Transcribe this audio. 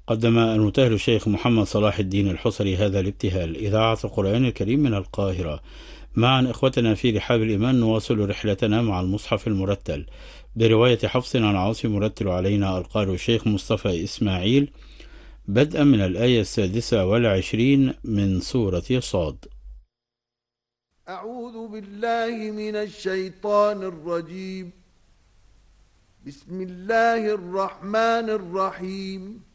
قدم المبتهل الشيخ محمد صلاح الدين الحصري هذا الابتهال. إذاعة القرآن الكريم من القاهرة. معا إخوتنا في رحاب الإيمان نواصل رحلتنا مع المصحف المرتل برواية حفص عن عاصم، مرتل علينا القارئ الشيخ مصطفى إسماعيل، بدءا من الآية 26 من سورة صاد. أعوذ بالله من الشيطان الرجيم. بسم الله الرحمن الرحيم.